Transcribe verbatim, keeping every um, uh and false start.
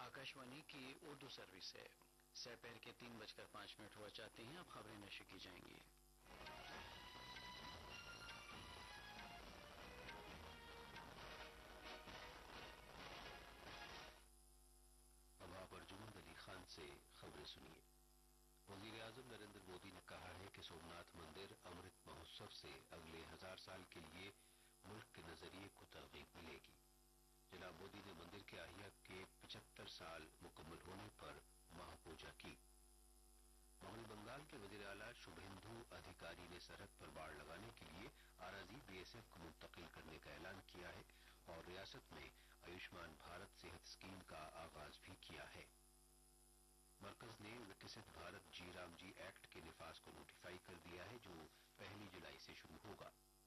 आकाशवाणी की उर्दू सर्विस है। दोपहर के तीन बजकर पांच मिनट हुआ चाहते हैं। अब खबरें नशर की जाएंगी। अब आप अर्जुमंद अली खान से खबरें सुनिए। वजीर आजम नरेंद्र मोदी ने कहा है कि सोमनाथ मंदिर अमृत महोत्सव से अगले हजार साल के लिए मुल्क के नजरिए को तरगीब मिलेगी। जनाब मोदी ने मंदिर के अहिया के पचहत्तर साल मुकम्मल होने पर महापूजा की। मगरबी बंगाल के वजीर आला शुभेंदु अधिकारी ने सरहद पर बाड़ लगाने के लिए आराजी बीएसएफ को मुंतकिल करने का ऐलान किया है और रियासत में आयुष्मान भारत सेहत स्कीम का आगाज भी किया है। मरकज ने विकसित भारत जी राम जी एक्ट के निफाज को नोटिफाई कर दिया है, जो पहली जुलाई से शुरू होगा।